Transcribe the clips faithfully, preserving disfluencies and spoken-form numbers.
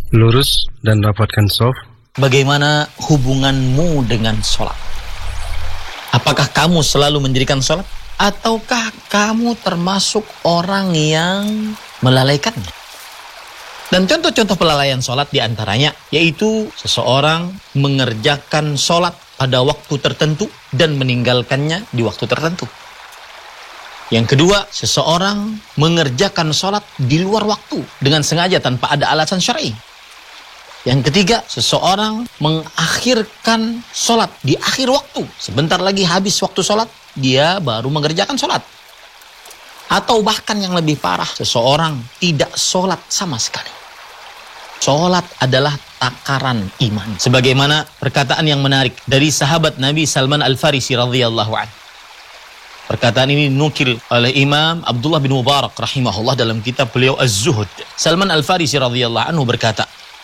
lurus dan rapatkan shaf. Bagaimana hubunganmu dengan sholat? Apakah kamu selalu mendirikan sholat? Ataukah kamu termasuk orang yang melalaikannya? Dan contoh-contoh pelalaian sholat diantaranya, yaitu seseorang mengerjakan sholat pada waktu tertentu dan meninggalkannya di waktu tertentu. Yang kedua, seseorang mengerjakan sholat di luar waktu dengan sengaja tanpa ada alasan syar'i. Yang ketiga, seseorang mengakhirkan sholat di akhir waktu. Sebentar lagi habis waktu sholat, dia baru mengerjakan sholat. Atau bahkan yang lebih parah, seseorang tidak sholat sama sekali. Sholat adalah takaran iman. Sebagaimana perkataan yang menarik dari sahabat Nabi Salman Al-Farisi radhiyallahu anhu. Perkataan ini nukil oleh Imam Abdullah bin Mubarak rahimahullah dalam kitab beliau Az-Zuhud. Salman Al-Farisi radhiyallahu anhu berkata,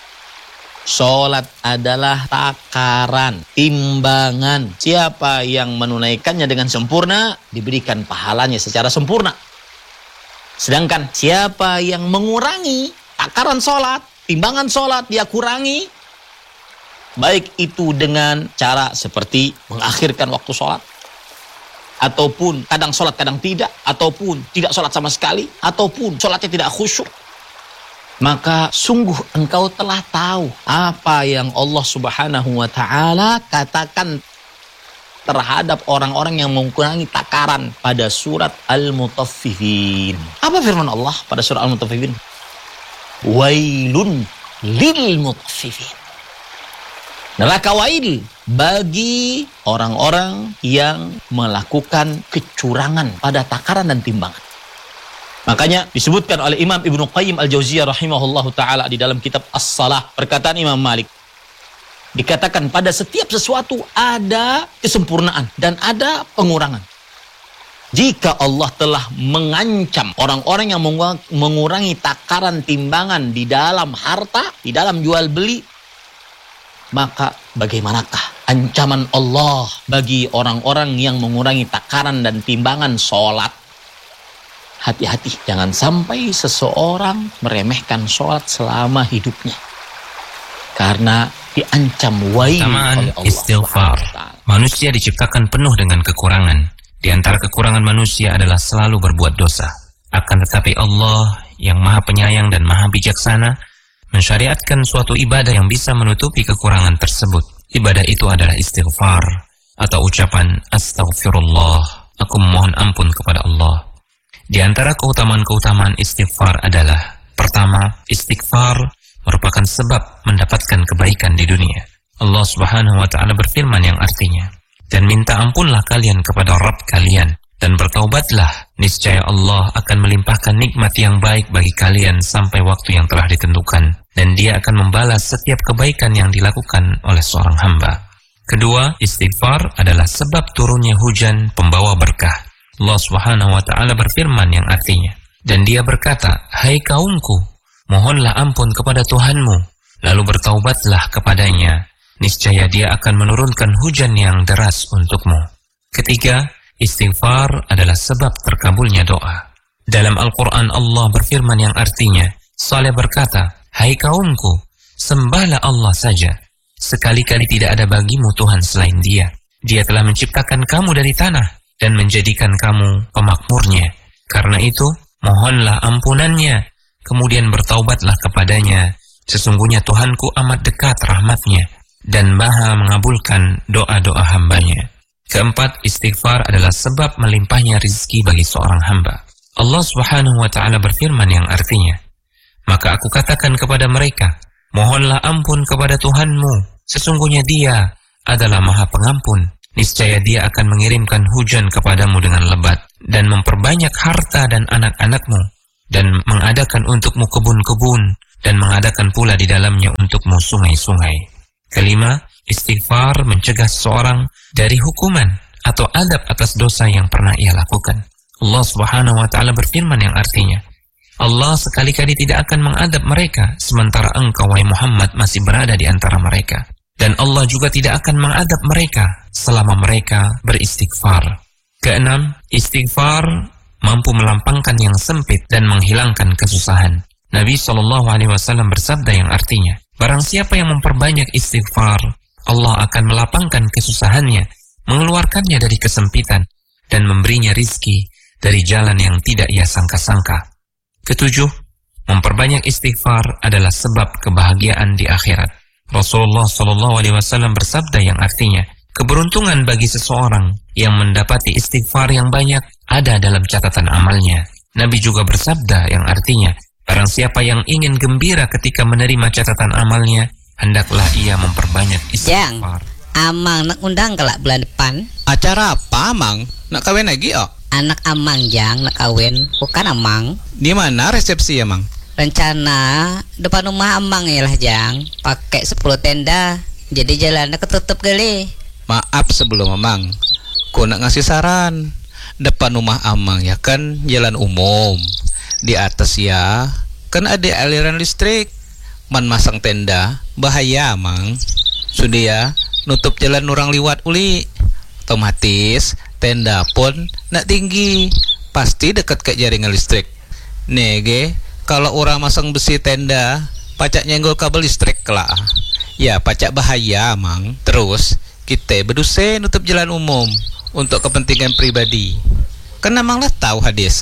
sholat adalah takaran, timbangan. Siapa yang menunaikannya dengan sempurna, diberikan pahalanya secara sempurna. Sedangkan siapa yang mengurangi takaran sholat, timbangan sholat, dia kurangi, baik itu dengan cara seperti mengakhirkan waktu sholat, ataupun kadang sholat kadang tidak, ataupun tidak sholat sama sekali, ataupun sholatnya tidak khusyuk, maka sungguh engkau telah tahu apa yang Allah Subhanahu wa ta'ala katakan terhadap orang-orang yang mengurangi takaran pada surat Al-Mutaffifin. Apa firman Allah pada surat Al-Mutaffifin? Wailun lil mutaffifin. Neraka wail bagi orang-orang yang melakukan kecurangan pada takaran dan timbangan. Makanya disebutkan oleh Imam Ibnu Qayyim Al-Jauziyah rahimahullahu ta'ala di dalam kitab As-Salah, perkataan Imam Malik. Dikatakan pada setiap sesuatu ada kesempurnaan dan ada pengurangan. Jika Allah telah mengancam orang-orang yang mengurangi takaran timbangan di dalam harta, di dalam jual beli, maka bagaimanakah ancaman Allah bagi orang-orang yang mengurangi takaran dan timbangan sholat? Hati-hati, jangan sampai seseorang meremehkan sholat selama hidupnya. Karena diancam wail oleh Allah. Istighfar. Manusia diciptakan penuh dengan kekurangan. Di antara kekurangan manusia adalah selalu berbuat dosa. Akan tetapi Allah yang maha penyayang dan maha bijaksana mensyariatkan suatu ibadah yang bisa menutupi kekurangan tersebut. Ibadah itu adalah istighfar atau ucapan astaghfirullah. Aku memohon ampun kepada Allah. Di antara keutamaan-keutamaan istighfar adalah, pertama, istighfar merupakan sebab mendapatkan kebaikan di dunia. Allah Subhanahu wa ta'ala berfirman yang artinya, dan minta ampunlah kalian kepada Rabb kalian, dan bertaubatlah, niscaya Allah akan melimpahkan nikmat yang baik bagi kalian sampai waktu yang telah ditentukan, dan Dia akan membalas setiap kebaikan yang dilakukan oleh seorang hamba. Kedua, istighfar adalah sebab turunnya hujan pembawa berkah. Allah Subhanahu wa ta'ala berfirman yang artinya, dan Dia berkata, hai kaumku, mohonlah ampun kepada Tuhanmu, lalu bertaubatlah kepadanya, niscaya Dia akan menurunkan hujan yang deras untukmu. Ketiga, istighfar adalah sebab terkabulnya doa. Dalam Al-Quran Allah berfirman yang artinya, Saleh berkata, hai kaumku, sembahlah Allah saja, sekali-kali tidak ada bagimu Tuhan selain Dia. Dia telah menciptakan kamu dari tanah dan menjadikan kamu pemakmurnya. Karena itu, mohonlah ampunannya, kemudian bertaubatlah kepadanya. Sesungguhnya Tuhanku amat dekat rahmatnya dan maha mengabulkan doa-doa hambanya. Keempat, istighfar adalah sebab melimpahnya rizki bagi seorang hamba. Allah Subhanahu wa ta'ala berfirman yang artinya, maka aku katakan kepada mereka, mohonlah ampun kepada Tuhanmu, sesungguhnya Dia adalah maha pengampun. Niscaya Dia akan mengirimkan hujan kepadamu dengan lebat, dan memperbanyak harta dan anak-anakmu, dan mengadakan untukmu kebun-kebun, dan mengadakan pula di dalamnya untukmu sungai-sungai. Kelima, istighfar mencegah seseorang dari hukuman atau adab atas dosa yang pernah ia lakukan. Allah Subhanahu wa ta'ala berfirman yang artinya, Allah sekali-kali tidak akan mengadab mereka sementara engkau, wahai Muhammad, masih berada di antara mereka. Dan Allah juga tidak akan mengadab mereka selama mereka beristighfar. Keenam, istighfar mampu melampangkan yang sempit dan menghilangkan kesusahan. Nabi shallallahu alaihi wasallam bersabda yang artinya, barang siapa yang memperbanyak istighfar, Allah akan melapangkan kesusahannya, mengeluarkannya dari kesempitan, dan memberinya rizki dari jalan yang tidak ia sangka-sangka. Ketujuh, memperbanyak istighfar adalah sebab kebahagiaan di akhirat. Rasulullah shallallahu alaihi wasallam bersabda yang artinya, keberuntungan bagi seseorang yang mendapati istighfar yang banyak ada dalam catatan amalnya. Nabi juga bersabda yang artinya, barang siapa yang ingin gembira ketika menerima catatan amalnya, hendaklah ia memperbanyak istighfar. Jang, Amang nak undang kelak bulan depan. Acara apa, Amang? Nak kawin lagi, oh? Anak Amang, Jang, nak kawin. Bukan Amang. Di mana resepsi, Amang? Rencana depan rumah Amang ya lah, Jang. Pakai sepuluh tenda. Jadi jalannya ketutup kali. Maaf sebelum, Amang. Ku nak ngasih saran. Depan rumah Amang ya kan jalan umum. Di atas ya kan ada aliran listrik. Man masang tenda bahaya, Amang. Sudah ya, nutup jalan orang liwat uli. Otomatis tenda pun nak tinggi, pasti dekat ke jaringan listrik. Nege, kalau orang masang besi tenda, pacak nyenggol kabel listrik kelak. Ya, pacak bahaya, Amang. Terus kita berduse nutup jalan umum untuk kepentingan pribadi. Kan Amang lah tahu hadis.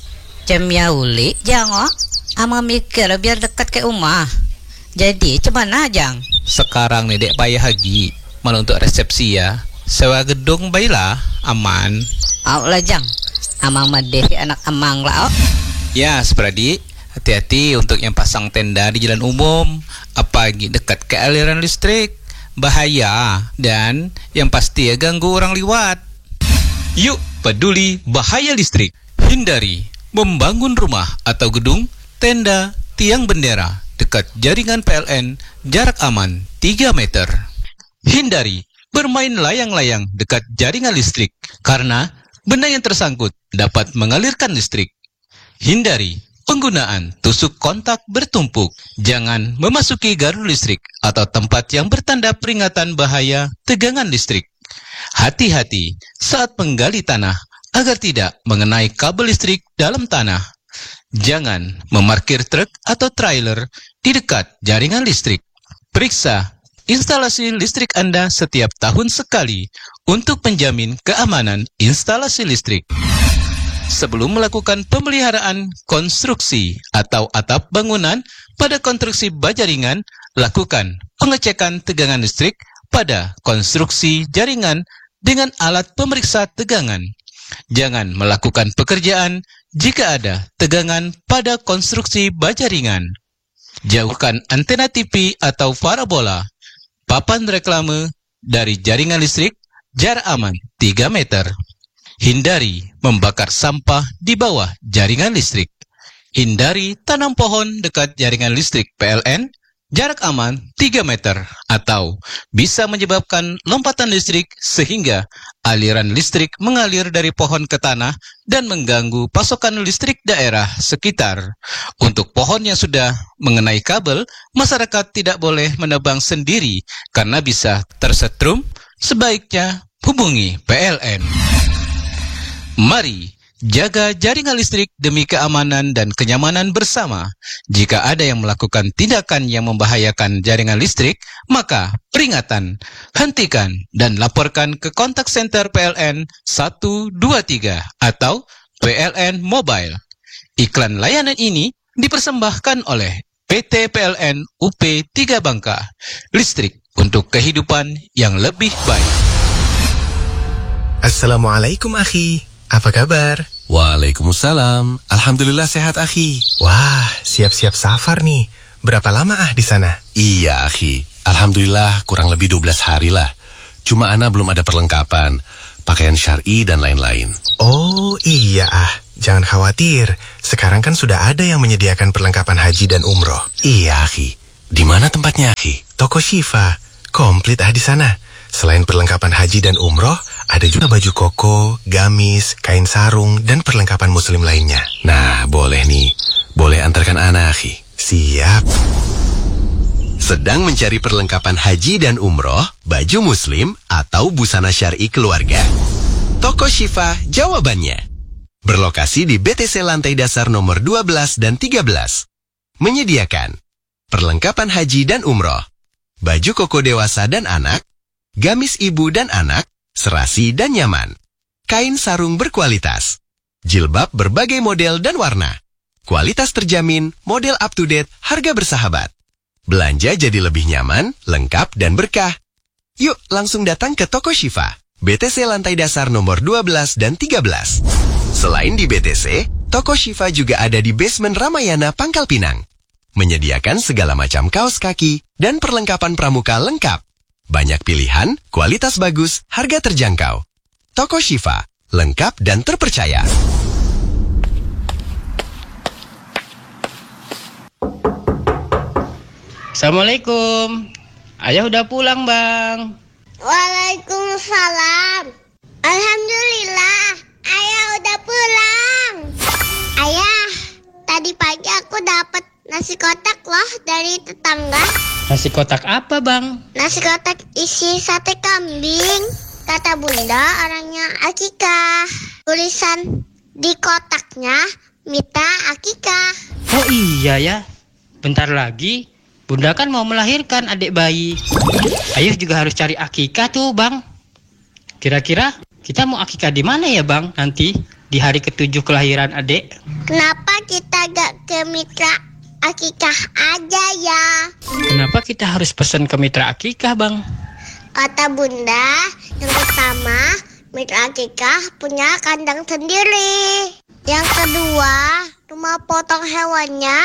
Jam ya uli, Jang, oh. Amang mikir biar dekat ke rumah. Jadi, cemana, Jang? Sekarang nih dek payah lagi. Malah untuk resepsi ya, sewa gedung baiklah, aman. Au lah, Jang. Amang madeh anak Amang lah, oh. Ya, seperadi, hati-hati untuk yang pasang tenda di jalan umum, apalagi dekat ke aliran listrik. Bahaya, dan yang pasti ya ganggu orang liwat. Yuk, peduli bahaya listrik. Hindari membangun rumah atau gedung, tenda, tiang bendera dekat jaringan P L N, jarak aman tiga meter. Hindari bermain layang-layang dekat jaringan listrik, karena benda yang tersangkut dapat mengalirkan listrik. Hindari penggunaan tusuk kontak bertumpuk. Jangan memasuki gardu listrik atau tempat yang bertanda peringatan bahaya tegangan listrik. Hati-hati saat menggali tanah agar tidak mengenai kabel listrik dalam tanah. Jangan memarkir truk atau trailer di dekat jaringan listrik. Periksa instalasi listrik Anda setiap tahun sekali untuk menjamin keamanan instalasi listrik. Sebelum melakukan pemeliharaan konstruksi atau atap bangunan pada konstruksi baja ringan, lakukan pengecekan tegangan listrik pada konstruksi jaringan dengan alat pemeriksa tegangan. Jangan melakukan pekerjaan jika ada tegangan pada konstruksi baja ringan. Jauhkan antena T V atau parabola, papan reklame dari jaringan listrik, jarak aman tiga meter. Hindari membakar sampah di bawah jaringan listrik. Hindari tanam pohon dekat jaringan listrik P L N, jarak aman tiga meter, atau bisa menyebabkan lompatan listrik sehingga aliran listrik mengalir dari pohon ke tanah dan mengganggu pasokan listrik daerah sekitar. Untuk pohon yang sudah mengenai kabel, masyarakat tidak boleh menebang sendiri karena bisa tersetrum. Sebaiknya hubungi P L N. Mari jaga jaringan listrik demi keamanan dan kenyamanan bersama. Jika ada yang melakukan tindakan yang membahayakan jaringan listrik, maka peringatan, hentikan, dan laporkan ke kontak center P L N satu dua tiga atau P L N Mobile. Iklan layanan ini dipersembahkan oleh P T P L N U P tiga Bangka. Listrik untuk kehidupan yang lebih baik. Assalamualaikum, akhi. Apa kabar? Waalaikumsalam. Alhamdulillah sehat, akhi. Wah, siap-siap safar nih. Berapa lama ah di sana? Iya, akhi. Alhamdulillah kurang lebih dua belas hari lah. Cuma ana belum ada perlengkapan, pakaian syar'i dan lain-lain. Oh iya ah, jangan khawatir. Sekarang kan sudah ada yang menyediakan perlengkapan haji dan umroh. Iya, akhi. Di mana tempatnya, akhi? Toko Syifa. Komplit ah di sana. Selain perlengkapan haji dan umroh, ada juga baju koko, gamis, kain sarung, dan perlengkapan muslim lainnya. Nah, boleh nih. Boleh antarkan ana, akhi? Siap. Sedang mencari perlengkapan haji dan umroh, baju muslim, atau busana syar'i keluarga? Toko Syifa jawabannya. Berlokasi di B T C lantai dasar nomor dua belas dan tiga belas. menyediakan perlengkapan haji dan umroh, baju koko dewasa dan anak, gamis ibu dan anak, serasi dan nyaman, kain sarung berkualitas, jilbab berbagai model dan warna, kualitas terjamin, model up-to-date, harga bersahabat. Belanja jadi lebih nyaman, lengkap, dan berkah. Yuk langsung datang ke Toko Syifa, B T C lantai dasar nomor dua belas dan tiga belas. Selain di B T C, Toko Syifa juga ada di basement Ramayana, Pangkal Pinang. Menyediakan segala macam kaos kaki dan perlengkapan pramuka lengkap. Banyak pilihan, kualitas bagus, harga terjangkau. Toko Syifa, lengkap dan terpercaya. Assalamualaikum. Ayah udah pulang, Bang. Waalaikumsalam. Alhamdulillah, ayah udah pulang. Ayah, tadi pagi aku dapat nasi kotak loh dari tetangga. Nasi kotak apa, Bang? Nasi kotak isi sate kambing. Kata bunda orangnya akikah. Tulisan di kotaknya Mita akikah. Oh iya ya. Bentar lagi bunda kan mau melahirkan adik bayi. Ayah juga harus cari akikah tuh, Bang. Kira-kira kita mau akikah di mana ya, Bang? Nanti di hari ketujuh kelahiran adik. Kenapa kita gak ke mitra akikah aja ya? Kenapa kita harus pesan ke mitra akikah, Bang? Kata bunda, yang pertama, mitra akikah punya kandang sendiri. Yang kedua, rumah potong hewannya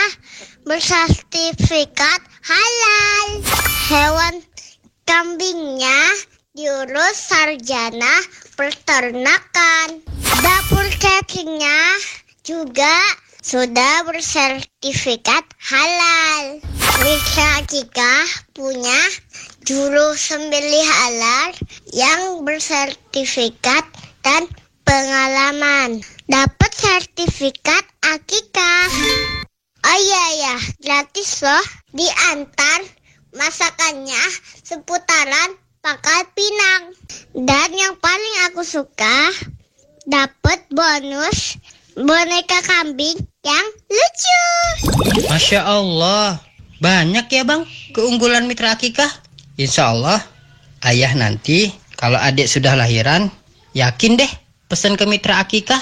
bersertifikat halal. Hewan kambingnya diurus sarjana peternakan. Dapur cateringnya juga sudah bersertifikat halal. Mitra akikah punya juru sembelih halal yang bersertifikat dan pengalaman. Dapat sertifikat akikah. Oh iya ya, gratis loh. Diantar masakannya seputaran Pangkal Pinang. Dan yang paling aku suka, dapat bonus boneka kambing yang lucu. Masya Allah, banyak ya, Bang keunggulan mitra akikah. Insya Allah ayah nanti kalau adik sudah lahiran, yakin deh pesan ke mitra akikah.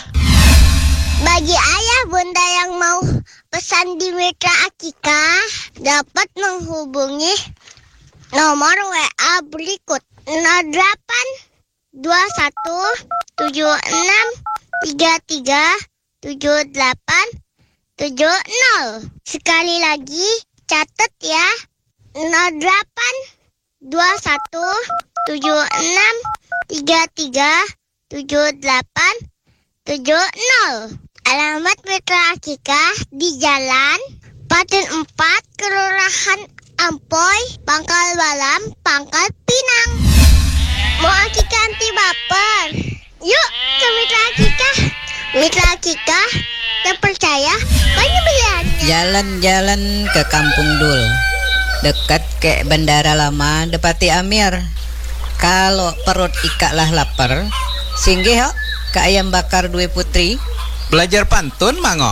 Bagi ayah bunda yang mau pesan di mitra akikah, dapat menghubungi nomor W A berikut nol delapan dua satu tujuh enam tiga tiga tujuh delapan tujuh nol. Sekali lagi catat ya, nol delapan dua satu tujuh enam tiga tiga tujuh delapan tujuh nol. Alamat mitra akikah di Jalan Paten empat, Kelurahan Ampoy, Pangkal Balam, Pangkal Pinang. Mau akikah anti baper? Yuk ke mitra akikah. Mitra akikah terpercaya, banyak pilihannya. Jalan-jalan ke Kampung Dul, dekat ke Bandara Lama Depati Amir. Kalau perut ikaklah lapar, singgih yuk ke Ayam Bakar Due Putri. Belajar pantun, Mango.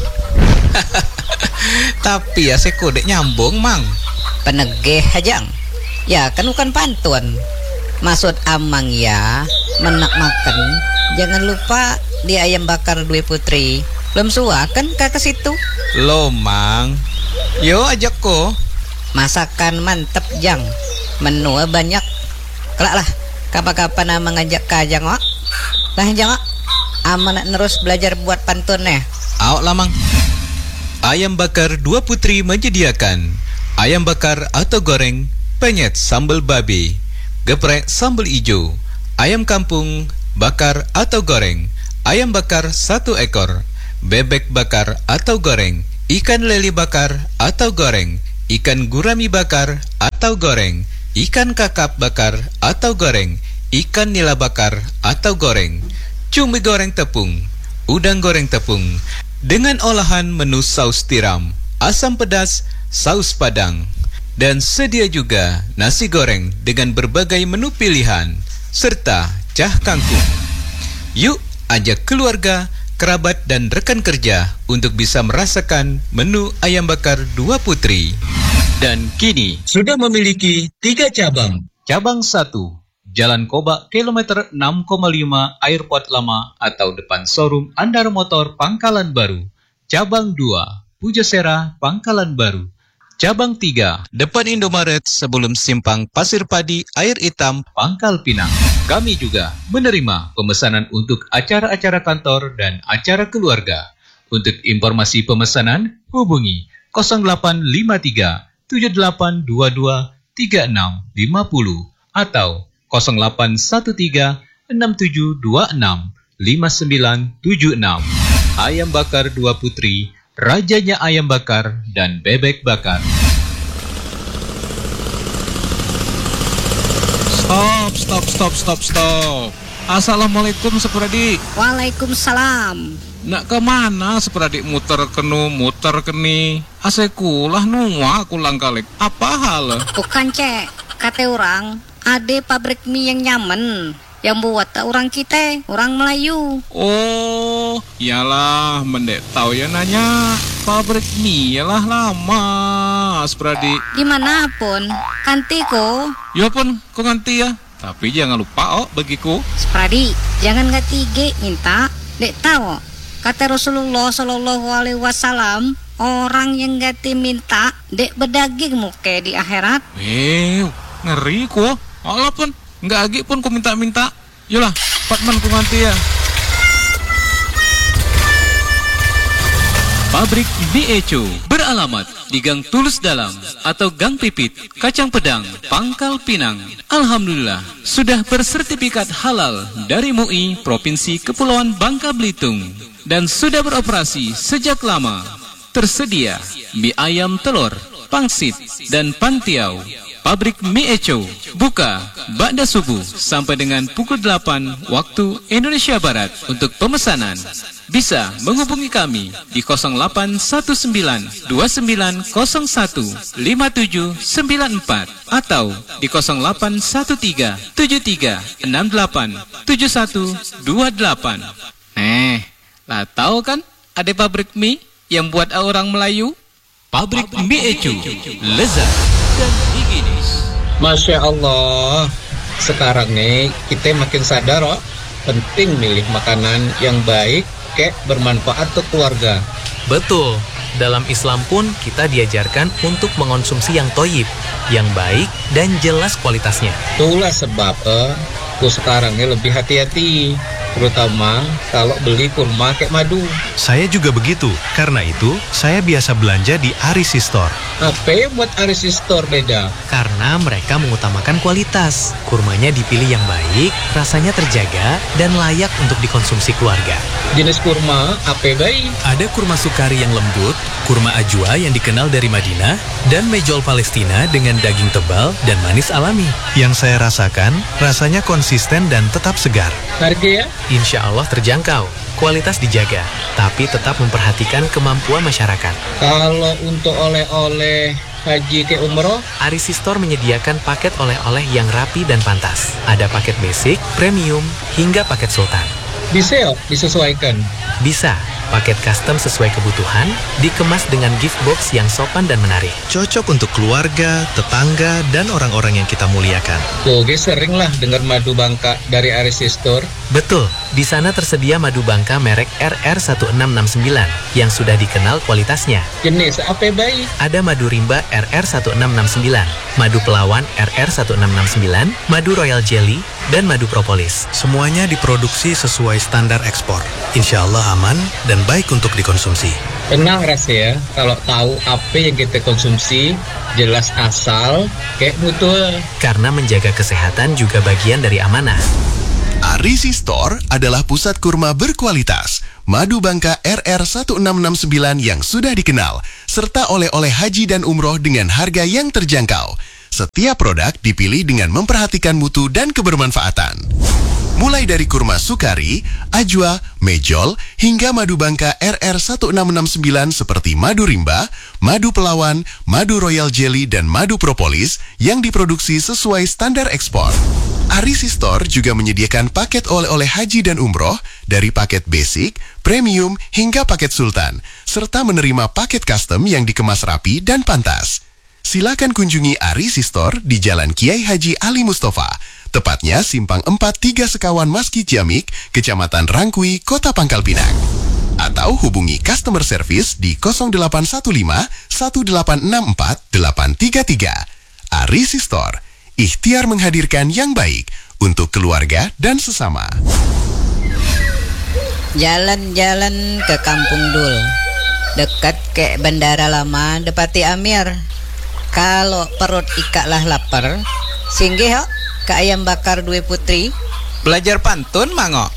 Tapi ya sekodek nyambung, Mang. Penegeh hajang. Ya kan bukan pantun. Maksud amang ya, menak makan. Jangan lupa di Ayam Bakar Due Putri. Belum suah kan ke situ? Lo, Mang. Yo ajak ko. Masakan mantep jang. Menu banyak. Kelak lah, kapan-kapan amang ngajak kajang wak. Lah jang wak. Ama nak terus belajar buat pantunnya. Awak lamang. Ayam Bakar Dua Putri menyediakan ayam bakar atau goreng, penyet sambal babi, geprek sambal ijo, ayam kampung bakar atau goreng, ayam bakar satu ekor, bebek bakar atau goreng, ikan lele bakar atau goreng, ikan gurami bakar atau goreng, ikan kakap bakar atau goreng, ikan nila bakar atau goreng, cumi goreng tepung, udang goreng tepung, dengan olahan menu saus tiram, asam pedas, saus padang, dan sedia juga nasi goreng dengan berbagai menu pilihan, serta cah kangkung. Yuk ajak keluarga kerabat, dan rekan kerja untuk bisa merasakan menu ayam bakar Dua Putri. Dan kini sudah memiliki tiga cabang. Cabang satu, Jalan Kobak kilometer enam koma lima Airport Lama atau depan showroom Andar Motor Pangkalan Baru. Cabang dua, Pujasera Pangkalan Baru. Cabang tiga, depan Indomaret sebelum simpang Pasir Padi Air Hitam Pangkal Pinang. Kami juga menerima pemesanan untuk acara-acara kantor dan acara keluarga. Untuk informasi pemesanan, hubungi nol delapan lima tiga tujuh delapan dua dua tiga enam lima nol atau nol delapan satu tiga enam tujuh dua enam lima sembilan tujuh enam. Ayam bakar Dua Putri, rajanya ayam bakar dan bebek bakar. Stop, stop, stop, stop, stop. Assalamualaikum Sepradik. Waalaikumsalam. Nak kemana Sepradik muter kenu, muter keni? Asekulah nuwa kulang kalik. Apa hal? Bukan cek, kata orang, ada pabrik mie yang nyaman. Yang buat tak orang kita, orang Melayu. Oh, iyalah, mendek tahu ya nanya. Pabrik mie lah lama, Sepradik. Dimanapun, kanti ko. Ya pun, kok nganti ya. Tapi jangan lupa oh bagiku. Sepradik, jangan gak tiga minta. Dek tahu, kata Rasulullah Shallallahu Alaihi Wasallam, orang yang gak minta, dek berdaging muka di akhirat. Eh, ngeri ko. Allah pun. Nggak agi pun ku minta-minta. Yolah, Patman ku nganti ya. Pabrik Mie Echo beralamat di Gang Tulus Dalam atau Gang Pipit, Kacang Pedang, Pangkal Pinang. Alhamdulillah, sudah bersertifikat halal dari M U I Provinsi Kepulauan Bangka Belitung dan sudah beroperasi sejak lama. Tersedia mie ayam telur, pangsit, dan pantiau. Pabrik Mie Echo buka ba'da subuh sampai dengan pukul delapan waktu Indonesia Barat. Untuk pemesanan bisa menghubungi kami di nol delapan satu sembilan dua sembilan nol satu lima tujuh sembilan empat atau di nol delapan satu tiga tujuh tiga enam delapan tujuh satu dua delapan. Eh, lah tahu kan ada pabrik mie yang buat orang Melayu? Pabrik Mie Echo, lezat dan higienis. Masya Allah, sekarang nih kita makin sadar oh, penting milih makanan yang baik, kayak bermanfaat untuk keluarga. Betul, dalam Islam pun kita diajarkan untuk mengonsumsi yang toyib, yang baik dan jelas kualitasnya. Itulah sebab eh, aku sekarang nih lebih hati-hati, terutama kalau beli kurma kayak madu. Saya juga begitu, karena itu saya biasa belanja di Arisi Store. Apa yang buat Arisi Store beda? Karena mereka mengutamakan kualitas. Kurmanya dipilih yang baik, rasanya terjaga, dan layak untuk dikonsumsi keluarga. Jenis kurma apa baik? Ada kurma sukari yang lembut, kurma ajwa yang dikenal dari Madinah, dan mejol Palestina dengan daging tebal dan manis alami. Yang saya rasakan, rasanya konsisten dan tetap segar. Harga ya? Insya Allah terjangkau, kualitas dijaga, tapi tetap memperhatikan kemampuan masyarakat. Kalau untuk oleh-oleh haji ke umroh, Arisi Store menyediakan paket oleh-oleh yang rapi dan pantas. Ada paket basic, premium, hingga paket sultan. Bisa ya, disesuaikan? Bisa, paket custom sesuai kebutuhan, dikemas dengan gift box yang sopan dan menarik. Cocok untuk keluarga, tetangga, dan orang-orang yang kita muliakan. Oke, sering lah dengar madu Bangka dari Arisi Store. Betul, di sana tersedia madu Bangka merek R R satu enam enam sembilan yang sudah dikenal kualitasnya. Jenis apa baik? Ada madu rimba R R satu enam enam sembilan, madu pelawan R R satu enam enam sembilan, madu royal jelly, dan madu propolis. Semuanya diproduksi sesuai standar ekspor. Insya Allah aman dan baik untuk dikonsumsi. Tenang rasa ya, kalau tahu apa yang kita konsumsi, jelas asal, kayak mutul. Karena menjaga kesehatan juga bagian dari amanah. Arisi Store adalah pusat kurma berkualitas. Madu Bangka R R satu enam enam sembilan yang sudah dikenal, serta oleh-oleh haji dan umroh dengan harga yang terjangkau. Setiap produk dipilih dengan memperhatikan mutu dan kebermanfaatan. Mulai dari kurma Sukari, Ajwa, Mejol, hingga madu Bangka R R satu enam enam sembilan seperti madu Rimba, madu Pelawan, madu Royal Jelly, dan madu Propolis yang diproduksi sesuai standar ekspor. Arisi Store juga menyediakan paket oleh-oleh haji dan umroh dari paket basic, premium, hingga paket sultan, serta menerima paket custom yang dikemas rapi dan pantas. Silakan kunjungi Arisi Store di Jalan Kiai Haji Ali Mustafa, tepatnya Simpang empat tiga Sekawan Masjid Jamik, Kecamatan Rangkui, Kota Pangkal Pinang. Atau hubungi customer service di nol delapan satu lima satu delapan enam empat delapan tiga tiga. Arisi Store, ikhtiar menghadirkan yang baik untuk keluarga dan sesama. Jalan-jalan ke Kampung Dul, dekat ke Bandara Lama Depati Amir. Kalau perut ikaklah lapar, singgih ho ke ayam bakar Dwi Putri. Belajar pantun, Mango.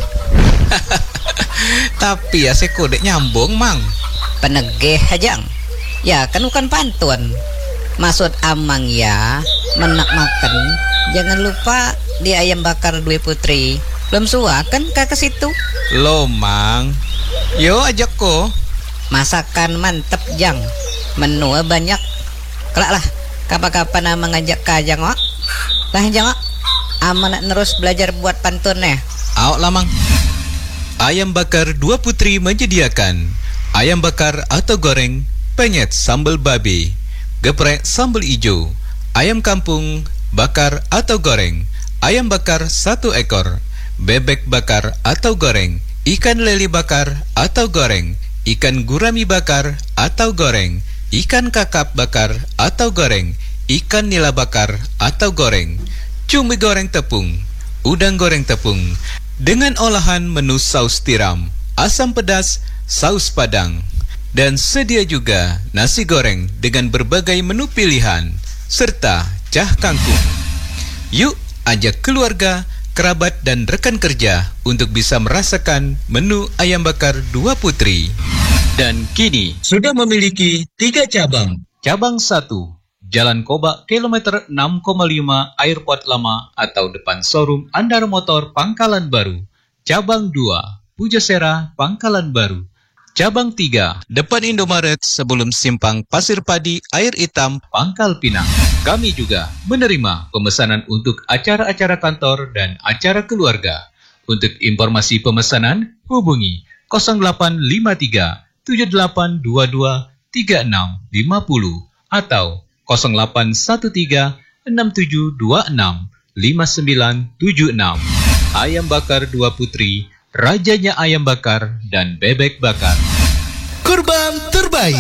Tapi ya sekodek nyambung, Mang. Penegeh hajang. Ya kan bukan pantun. Maksud amang ya, menak makan, jangan lupa di ayam bakar Dwi Putri. Belum suah kan kakak situ? Lo, Mang. Yo ajak ko. Masakan mantep jang. Menu banyak. Kelak lah, kapan-kapan ama ngajak kajang wak. Lah jang wak, ama nak terus belajar buat pantun ya. Awak lah, Mang. Ayam bakar Dua Putri menyediakan ayam bakar atau goreng, penyet sambal babi, geprek sambal ijo, ayam kampung bakar atau goreng, ayam bakar satu ekor, bebek bakar atau goreng, ikan lele bakar atau goreng, ikan gurami bakar atau goreng, ikan kakap bakar atau goreng, ikan nila bakar atau goreng, cumi goreng tepung, udang goreng tepung, dengan olahan menu saus tiram, asam pedas, saus padang, dan sedia juga nasi goreng dengan berbagai menu pilihan, serta cah kangkung. Yuk ajak keluarga, kerabat, dan rekan kerja untuk bisa merasakan menu ayam bakar Dua Putri. Dan kini sudah memiliki tiga cabang. Cabang satu, Jalan Kobak kilometer enam koma lima Airport Lama atau depan showroom Andar Motor Pangkalan Baru. Cabang dua, Pujasera Pangkalan Baru. Cabang tiga, depan Indomaret sebelum simpang Pasir Padi Air Hitam Pangkal Pinang. Kami juga menerima pemesanan untuk acara-acara kantor dan acara keluarga. Untuk informasi pemesanan hubungi nol delapan lima tiga tujuh delapan dua dua tiga enam lima nol atau nol delapan satu tiga enam tujuh dua enam lima sembilan tujuh enam. Ayam bakar Dua Putri, rajanya ayam bakar dan bebek bakar. Kurban terbaik.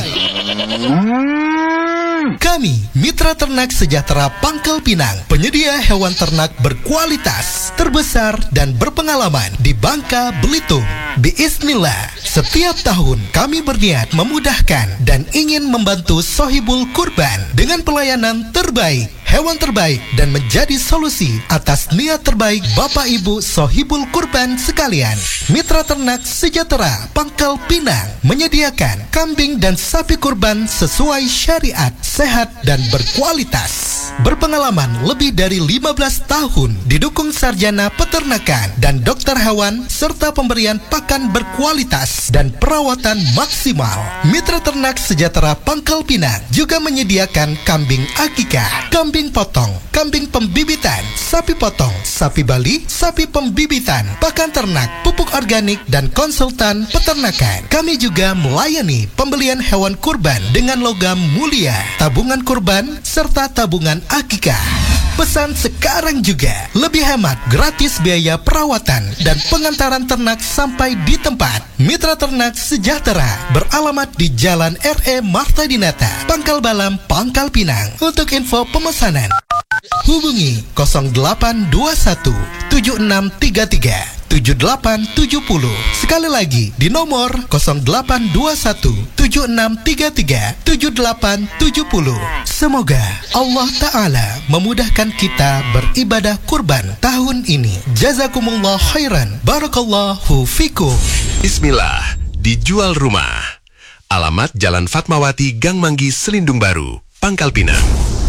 Kami, Mitra Ternak Sejahtera Pangkal Pinang, penyedia hewan ternak berkualitas, terbesar, dan berpengalaman di Bangka, Belitung. Biiznillah, setiap tahun kami berniat memudahkan dan ingin membantu Sohibul Kurban dengan pelayanan terbaik, hewan terbaik, dan menjadi solusi atas niat terbaik Bapak Ibu Sohibul Kurban sekalian. Mitra Ternak Sejahtera Pangkal Pinang menyediakan kambing dan sapi kurban sesuai syariat, sehat, dan berkualitas. Berpengalaman lebih dari lima belas tahun, didukung sarjana peternakan dan dokter hewan, serta pemberian pakan berkualitas dan perawatan maksimal. Mitra Ternak Sejahtera Pangkal Pinang juga menyediakan kambing akikah, kambing potong, kambing pembibitan, sapi potong, sapi Bali, sapi pembibitan, pakan ternak, pupuk organik, dan konsultan peternakan. Kami juga melayani pembelian hewan kurban dengan logam mulia, tabungan kurban, serta tabungan akikah. Pesan sekarang juga, lebih hemat, gratis biaya perawatan dan pengantaran ternak sampai di tempat. Mitra Ternak Sejahtera beralamat di Jalan R E Marta Dinata, Pangkal Balam, Pangkal Pinang. Untuk info pemesanan hubungi nol delapan dua satu tujuh enam tiga tiga tujuh delapan tujuh nol. Sekali lagi di nomor nol delapan dua satu tujuh enam tiga tiga tujuh delapan tujuh nol. Semoga Allah Ta'ala memudahkan kita beribadah kurban tahun ini. Jazakumullah khairan. Barakallahu fikum. Bismillah, dijual rumah. Alamat Jalan Fatmawati, Gang Manggi, Selindung Baru, Pangkal Pinang.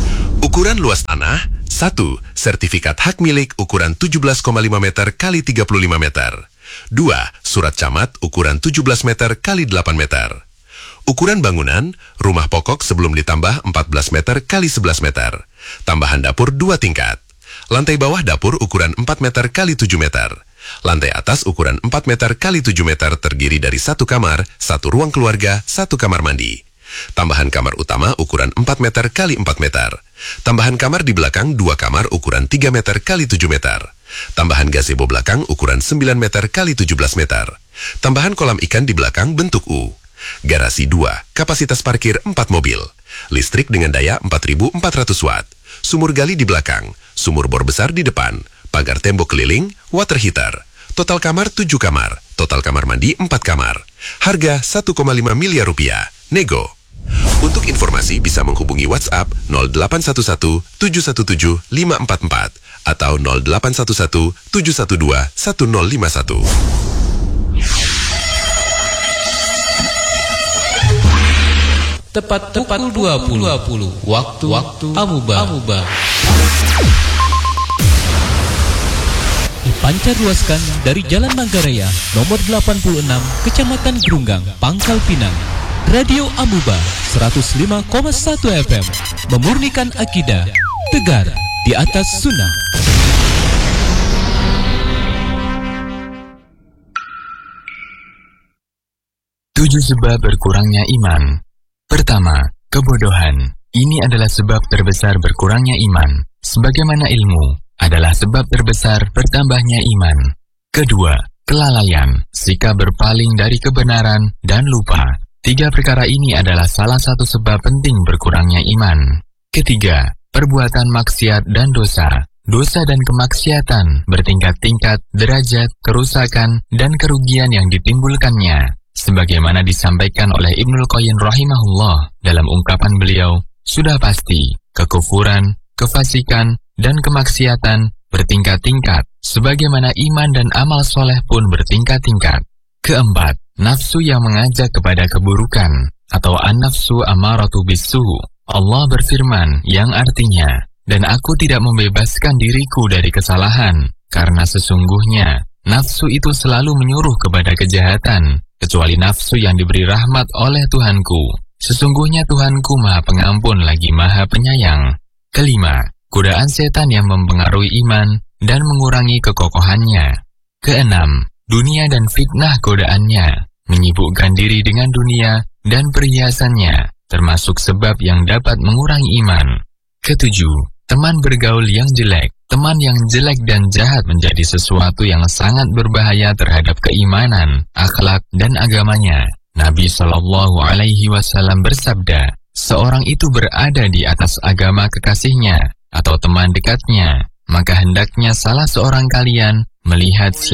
Ukuran luas tanah, satu. Sertifikat hak milik ukuran tujuh belas koma lima meter kali tiga puluh lima meter. dua. Surat camat ukuran tujuh belas meter kali delapan meter. Ukuran bangunan, rumah pokok sebelum ditambah empat belas meter kali sebelas meter. Tambahan dapur dua tingkat. Lantai bawah dapur ukuran empat meter kali tujuh meter. Lantai atas ukuran empat meter kali tujuh meter terdiri dari satu kamar, satu ruang keluarga, satu kamar mandi. Tambahan kamar utama ukuran empat meter kali empat meter. Tambahan kamar di belakang dua kamar ukuran tiga meter kali tujuh meter. Tambahan gazebo belakang ukuran sembilan meter kali tujuh belas meter. Tambahan kolam ikan di belakang bentuk U. Garasi dua, kapasitas parkir empat mobil. Listrik dengan daya empat ribu empat ratus watt. Sumur gali di belakang, sumur bor besar di depan. Pagar tembok keliling, water heater. Total kamar tujuh kamar, total kamar mandi empat kamar. Harga satu koma lima miliar rupiah. Nego. Untuk informasi bisa menghubungi WhatsApp nol delapan satu satu tujuh satu tujuh lima empat empat atau nol delapan satu satu tujuh satu dua satu nol lima satu. Tepat pukul dua puluh waktu waktu Amuba. Amuba. Dipancar luaskan dari Jalan Manggaraya nomor delapan puluh enam Kecamatan Gerunggang, Pangkal Pinang. Radio Amuba seratus lima koma satu F M memurnikan akidah, tegar di atas sunnah. Tujuh sebab berkurangnya iman. Pertama, kebodohan. Ini adalah sebab terbesar berkurangnya iman, sebagaimana ilmu adalah sebab terbesar bertambahnya iman. Kedua, kelalaian, sikap berpaling dari kebenaran dan lupa. Tiga perkara ini adalah salah satu sebab penting berkurangnya iman. Ketiga, perbuatan maksiat dan dosa. Dosa dan kemaksiatan bertingkat-tingkat derajat, kerusakan, dan kerugian yang ditimbulkannya. Sebagaimana disampaikan oleh Ibnul Qayyim rahimahullah dalam ungkapan beliau, sudah pasti kekufuran, kefasikan, dan kemaksiatan bertingkat-tingkat, sebagaimana iman dan amal soleh pun bertingkat-tingkat. Keempat, nafsu yang mengajak kepada keburukan, atau an-nafsu amaratu bisu. Allah berfirman yang artinya, dan aku tidak membebaskan diriku dari kesalahan, karena sesungguhnya nafsu itu selalu menyuruh kepada kejahatan, kecuali nafsu yang diberi rahmat oleh Tuhanku. Sesungguhnya Tuhanku Maha Pengampun lagi Maha Penyayang. Kelima, godaan setan yang mempengaruhi iman dan mengurangi kekokohannya. Keenam, dunia dan fitnah godaannya, menyibukkan diri dengan dunia dan perhiasannya, termasuk sebab yang dapat mengurangi iman. Ketujuh, teman bergaul yang jelek. Teman yang jelek dan jahat menjadi sesuatu yang sangat berbahaya terhadap keimanan, akhlak, dan agamanya. Nabi Shallallahu Alaihi Wasallam bersabda, seorang itu berada di atas agama kekasihnya atau teman dekatnya, maka hendaknya salah seorang kalian melihat siapa